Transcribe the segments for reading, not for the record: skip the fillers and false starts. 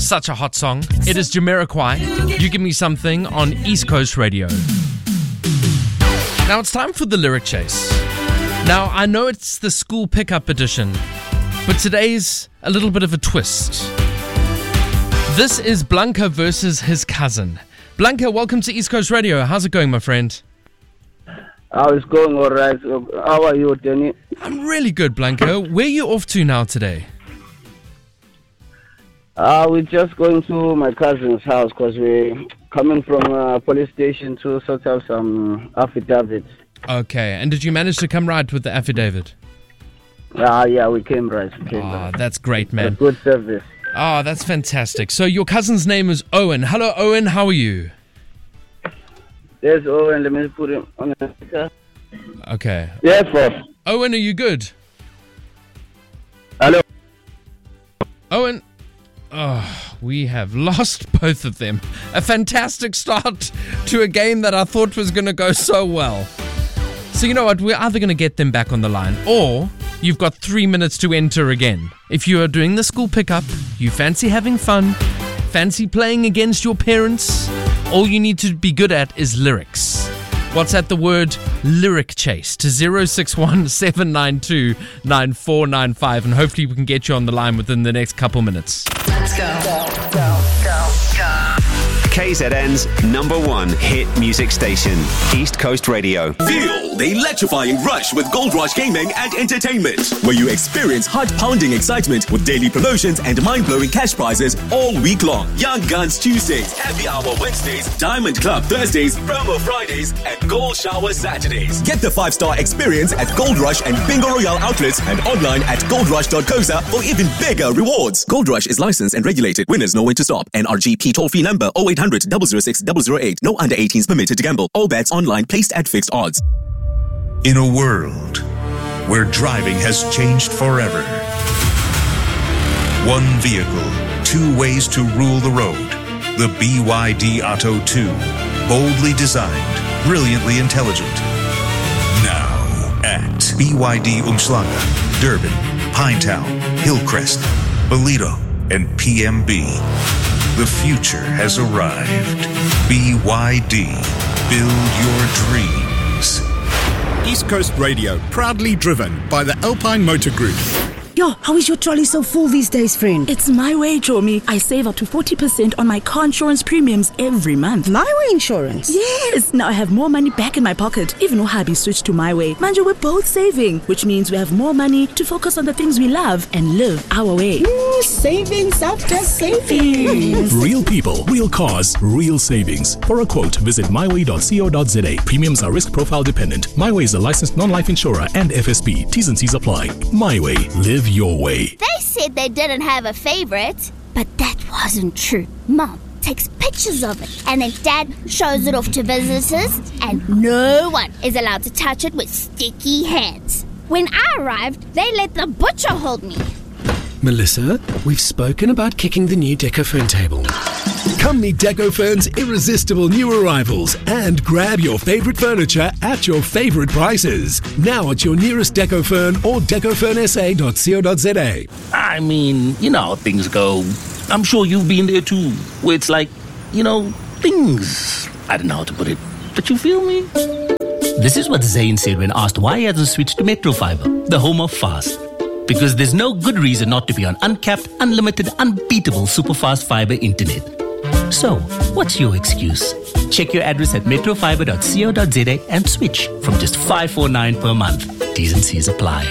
Such a hot song. It is Jamiroquai. You Give Me Something on East Coast Radio. Now it's time for the Lyric Chase. Now I know it's the school pickup edition, but today's a little bit of a twist. This is Blanca versus his cousin. Blanca, welcome to East Coast Radio. How's it going, my friend? It's going all right. How are you, Danny? I'm really good, Blanca. Where are you off to now today? We're just going to my cousin's house because we're coming from a police station to sort out some affidavits. Okay, and did you manage to come right with the affidavit? Yeah, we came right. That's great, man. A good service. That's fantastic. So your cousin's name is Owen. Hello, Owen. How are you? There's Owen. Let me put him on the speaker. Okay. Yes, boss. Owen, are you good? Hello. Owen. We have lost both of them. A fantastic start to a game that I thought was going to go so well. So you know what? We're either going to get them back on the line, or you've got 3 minutes to enter again. If you are doing the school pickup, you fancy having fun, fancy playing against your parents, all you need to be good at is lyrics. WhatsApp the word Lyric Chase to 061 792 9495, and hopefully we can get you on the line within the next couple minutes. Let's go. KZN's #1 hit music station, East Coast Radio. Feel the electrifying rush with Gold Rush Gaming and Entertainment, where you experience heart-pounding excitement with daily promotions and mind-blowing cash prizes all week long. Young Guns Tuesdays, Happy Hour Wednesdays, Diamond Club Thursdays, Promo Fridays, and Gold Shower Saturdays. Get the 5-star experience at Gold Rush and Bingo Royale outlets and online at goldrush.coza for even bigger rewards. Gold Rush is licensed and regulated. Winners know when to stop. NRGP toll-free number 0800 006 008. No under 18s permitted to gamble. All bets online placed at fixed odds. In a world where driving has changed forever, one vehicle, 2 ways to rule the road. The BYD Atto 2. Boldly designed, brilliantly intelligent. Now at BYD Umhlanga, Durban, Pinetown, Hillcrest, Ballito, and PMB. The future has arrived. BYD. Build your dreams. East Coast Radio, proudly driven by the Alpine Motor Group. Yo, how is your trolley so full these days, friend? It's My Way, Chomi. I save up to 40% on my car insurance premiums every month. My Way insurance? Yes! Now I have more money back in my pocket, even though hubby switched to My Way. Manja, we're both saving, which means we have more money to focus on the things we love and live our way. Savings after savings. Real people, real cars, real savings. For a quote, visit myway.co.za. Premiums are risk profile dependent. My Way is a licensed non-life insurer and FSP. T's and C's apply. My Way. Live your way. They said they didn't have a favorite, but that wasn't true. Mom takes pictures of it, and then Dad shows it off to visitors, and no one is allowed to touch it with sticky hands. When I arrived, they let the butcher hold me. Melissa, we've spoken about kicking the new Decofern table. Come meet Decofern's irresistible new arrivals and grab your favorite furniture at your favorite prices. Now at your nearest Decofern or decofernsa.co.za. I mean, you know how things go. I'm sure you've been there too, where it's like, things. I don't know how to put it, but you feel me? This is what Zayn said when asked why he hasn't switched to Metro Fiber, the home of fast. Because there's no good reason not to be on uncapped, unlimited, unbeatable super-fast fiber internet. So, what's your excuse? Check your address at metrofiber.co.za and switch from just $549 per month. T's and C's apply.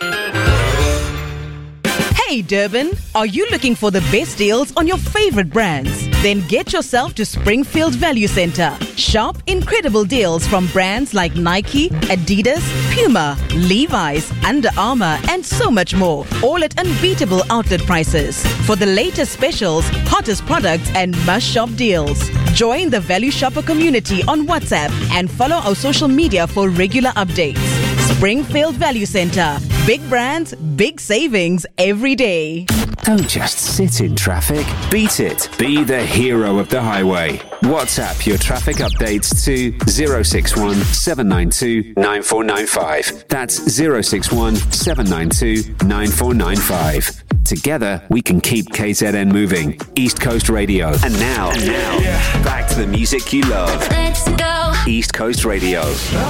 Hey Durban, are you looking for the best deals on your favorite brands? Then get yourself to Springfield Value Center. Shop incredible deals from brands like Nike, Adidas, Puma, Levi's, Under Armour, and so much more. All at unbeatable outlet prices. For the latest specials, hottest products, and must-shop deals. Join the Value Shopper community on WhatsApp and follow our social media for regular updates. Springfield Value Center. Big brands, big savings every day. Don't just sit in traffic. Beat it. Be the hero of the highway. WhatsApp your traffic updates to 061 792 9495. That's 061 792 9495. Together, we can keep KZN moving. East Coast Radio. And now, back to the music you love. Let's go. East Coast Radio.